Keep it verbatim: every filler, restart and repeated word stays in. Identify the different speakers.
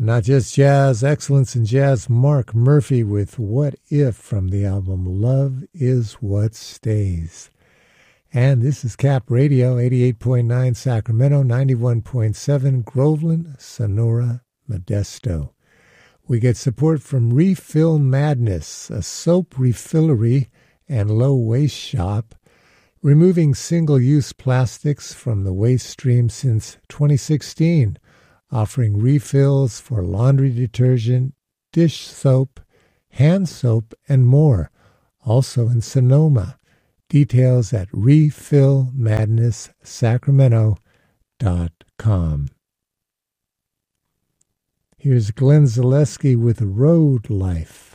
Speaker 1: Not just jazz, excellence in jazz. Mark Murphy with What If from the album Love Is What Stays. And this is Cap Radio, eighty-eight point nine Sacramento, ninety-one point seven Groveland, Sonora, Modesto. We get support from Refill Madness, a soap refillery and low-waste shop, removing single-use plastics from the waste stream since twenty sixteen, offering refills for laundry detergent, dish soap, hand soap, and more, also in Sonoma. Details at refill madness sacramento dot com. Here's Glenn Zaleski with Road Life.